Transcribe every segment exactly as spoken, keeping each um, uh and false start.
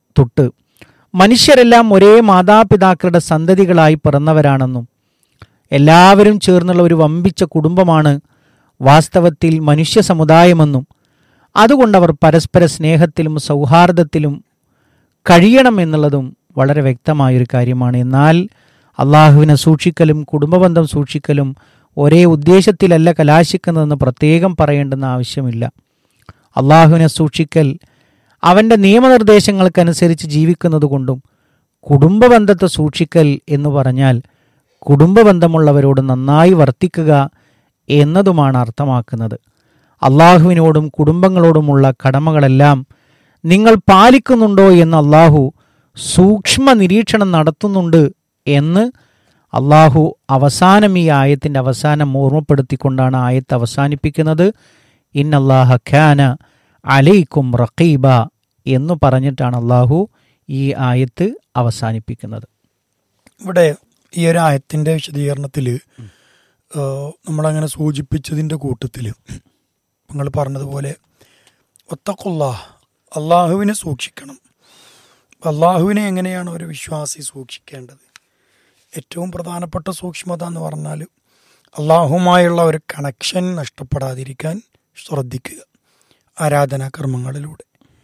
തൊട്ട് മനുഷ്യരെല്ലാം ഒരേ മാതാപിതാക്കളുടെ സന്തതികളായി പിറന്നവരാണെന്നും എല്ലാവരും ചേർന്നുള്ള ഒരു വമ്പിച്ച കുടുംബമാണ് വാസ്തവത്തിൽ മനുഷ്യ സമുദായമെന്നും അതുകൊണ്ടവർ പരസ്പര സ്നേഹത്തിലും സൗഹാർദ്ദത്തിലും കഴിയണമെന്നുള്ളതും വളരെ വ്യക്തമായൊരു കാര്യമാണ്. എന്നാൽ അള്ളാഹുവിനെ സൂക്ഷിക്കലും കുടുംബബന്ധം സൂക്ഷിക്കലും ഒരേ ഉദ്ദേശത്തിലല്ല കലാശിക്കുന്നതെന്ന് പ്രത്യേകം പറയേണ്ടെന്ന ആവശ്യമില്ല. അള്ളാഹുവിനെ സൂക്ഷിക്കൽ അവൻ്റെ നിയമനിർദ്ദേശങ്ങൾക്കനുസരിച്ച് ജീവിക്കുന്നത് കൊണ്ടും കുടുംബബന്ധത്തെ സൂക്ഷിക്കൽ എന്ന് പറഞ്ഞാൽ കുടുംബബന്ധമുള്ളവരോട് നന്നായി വർത്തിക്കുക എന്നതുമാണ് അർത്ഥമാക്കുന്നത്. അള്ളാഹുവിനോടും കുടുംബങ്ങളോടുമുള്ള കടമകളെല്ലാം നിങ്ങൾ പാലിക്കുന്നുണ്ടോ എന്ന് അള്ളാഹു സൂക്ഷ്മ നിരീക്ഷണം നടത്തുന്നുണ്ട് എന്ന് അള്ളാഹു അവസാനം ഈ ആയത്തിൻ്റെ അവസാനം ഓർമ്മപ്പെടുത്തിക്കൊണ്ടാണ് ആയത്ത് അവസാനിപ്പിക്കുന്നത്. ഇന്നല്ലാഹ ഖാന അലൈക്കും റഖീബ എന്ന് പറഞ്ഞിട്ടാണ് അള്ളാഹു ഈ ആയത്ത് അവസാനിപ്പിക്കുന്നത്. ഇവിടെ ഈ ഒരു ആയത്തിൻ്റെ വിശദീകരണത്തിൽ നമ്മളങ്ങനെ സൂചിപ്പിച്ചതിൻ്റെ കൂട്ടത്തിൽ നിങ്ങൾ പറഞ്ഞതുപോലെ വത്തഖുല്ലാഹ്, അള്ളാഹുവിനെ സൂക്ഷിക്കണം. അള്ളാഹുവിനെ എങ്ങനെയാണ് ഒരു വിശ്വാസി സൂക്ഷിക്കേണ്ടത്? ഏറ്റവും പ്രധാനപ്പെട്ട സൂക്ഷ്മത എന്ന് പറഞ്ഞാൽ അള്ളാഹുമായുള്ള ഒരു കണക്ഷൻ നഷ്ടപ്പെടാതിരിക്കാൻ ശ്രദ്ധിക്കുക. ആരാധനാകർമ്മങ്ങളിലൂടെ,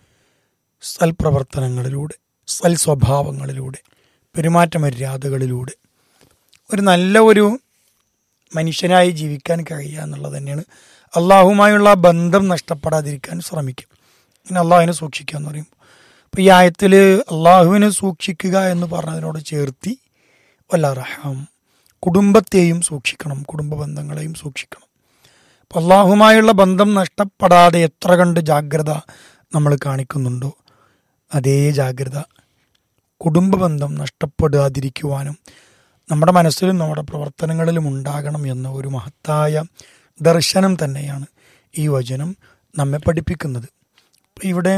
സൽപ്രവർത്തനങ്ങളിലൂടെ, സൽ സ്വഭാവങ്ങളിലൂടെ, പെരുമാറ്റ മര്യാദകളിലൂടെ ഒരു നല്ല ഒരു മനുഷ്യനായി ജീവിക്കാൻ കഴിയുക എന്നുള്ളത് തന്നെയാണ്. അള്ളാഹുമായുള്ള ബന്ധം നഷ്ടപ്പെടാതിരിക്കാൻ ശ്രമിക്കും. ഇനി അള്ളാഹുവിനെ സൂക്ഷിക്കുക എന്ന് പറയുമ്പോൾ അപ്പോൾ ഈ ആയത്തിൽ അള്ളാഹുവിനെ സൂക്ഷിക്കുക എന്ന് പറഞ്ഞതിനോട് ചേർത്തി വല്ല റഹാം, കുടുംബത്തെയും സൂക്ഷിക്കണം, കുടുംബ ബന്ധങ്ങളെയും സൂക്ഷിക്കണം. അപ്പോൾ അള്ളാഹുമായുള്ള ബന്ധം നഷ്ടപ്പെടാതെ എത്ര കണ്ട് ജാഗ്രത നമ്മൾ കാണിക്കുന്നുണ്ടോ അതേ ജാഗ്രത കുടുംബ ബന്ധം നഷ്ടപ്പെടാതിരിക്കുവാനും നമ്മുടെ മനസ്സിലും നമ്മുടെ പ്രവർത്തനങ്ങളിലും ഉണ്ടാകണം എന്ന ഒരു മഹത്തായ ദർശനം തന്നെയാണ് ഈ വചനം നമ്മെ പഠിപ്പിക്കുന്നത്. അപ്പോൾ ഇവിടെ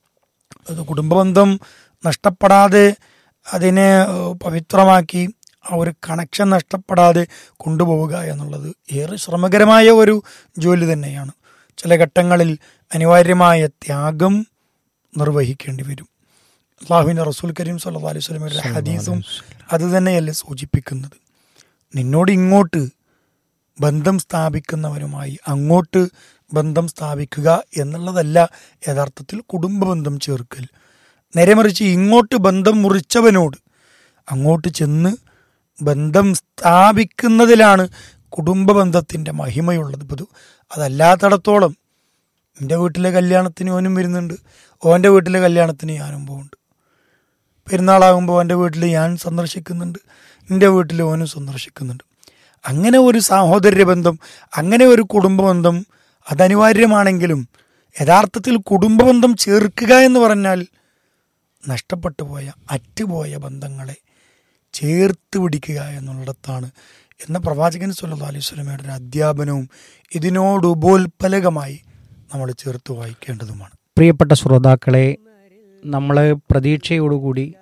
കുടുംബബന്ധം നഷ്ടപ്പെടാതെ അതിനെ പവിത്രമാക്കി ആ ഒരു കണക്ഷൻ നഷ്ടപ്പെടാതെ കൊണ്ടുപോവുക എന്നുള്ളത് ഏറെ ശ്രമകരമായ ഒരു ജോലി തന്നെയാണ്. ചില ഘട്ടങ്ങളിൽ അനിവാര്യമായ ത്യാഗം നിർവഹിക്കേണ്ടി വരും. അല്ലാഹുവിൻ്റെ റസൂൽ കരീം സല്ലല്ലാഹു അലൈഹി വസല്ലമയുടെ ഹദീസും അത് തന്നെയല്ലേ സൂചിപ്പിക്കുന്നത്. നിന്നോട് ഇങ്ങോട്ട് ബന്ധം സ്ഥാപിക്കുന്നവരുമായി അങ്ങോട്ട് ബന്ധം സ്ഥാപിക്കുക എന്നുള്ളതല്ല യഥാർത്ഥത്തിൽ കുടുംബബന്ധം ചേർക്കൽ. നേരെ മറിച്ച് ഇങ്ങോട്ട് ബന്ധം മുറിച്ചവനോട് അങ്ങോട്ട് ചെന്ന് ബന്ധം സ്ഥാപിക്കുന്നതിലാണ് കുടുംബബന്ധത്തിൻ്റെ മഹിമയുള്ളത്. ഇപ്പോൾ അതല്ലാത്തടത്തോളം എൻ്റെ വീട്ടിലെ കല്യാണത്തിന് ഓനും വരുന്നുണ്ട്, ഓൻ്റെ വീട്ടിലെ കല്യാണത്തിന് ഞാനും പോകുന്നുണ്ട്. പെരുന്നാളാകുമ്പോൾ എൻ്റെ വീട്ടിൽ ഞാൻ സന്ദർശിക്കുന്നുണ്ട്, എൻ്റെ വീട്ടിൽ ഓനും സന്ദർശിക്കുന്നുണ്ട്. അങ്ങനെ ഒരു സാഹോദര്യ ബന്ധം, അങ്ങനെ ഒരു കുടുംബബന്ധം അതനിവാര്യമാണെങ്കിലും യഥാർത്ഥത്തിൽ കുടുംബബന്ധം ചേർക്കുക എന്ന് പറഞ്ഞാൽ നഷ്ടപ്പെട്ടു പോയ അറ്റുപോയ ബന്ധങ്ങളെ ചേർത്ത് പിടിക്കുക എന്നുള്ളിടത്താണ് എന്ന പ്രവാചകൻ സല്ലല്ലാഹു അലൈഹി വസല്ലമയുടെ ഒരു അധ്യാപനവും ഇതിനോട് ഉപോൽപലകമായി നമ്മൾ ചേർത്ത് വായിക്കേണ്ടതുമാണ്. പ്രിയപ്പെട്ട ശ്രോതാക്കളെ, നമ്മൾ പ്രതീക്ഷയോടുകൂടി